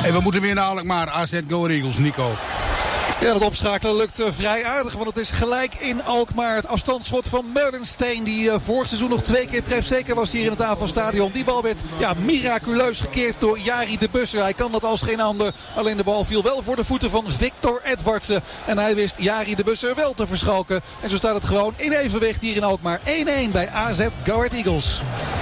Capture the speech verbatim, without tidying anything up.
En we moeten weer naar Alkmaar. A Z Go Eagles, Nico. Ja, dat opschakelen lukt uh, vrij aardig, want het is gelijk in Alkmaar. Het afstandsschot van Meulensteen, die uh, vorig seizoen nog twee keer trefzeker was hier in het AFAS-stadion. Die bal werd ja, miraculeus gekeerd door Jari de Busser. Hij kan dat als geen ander. Alleen de bal viel wel voor de voeten van Victor Edwardsen. En hij wist Jari de Busser wel te verschalken. En zo staat het gewoon in evenwicht hier in Alkmaar. één-één bij A Z Go Ahead Eagles.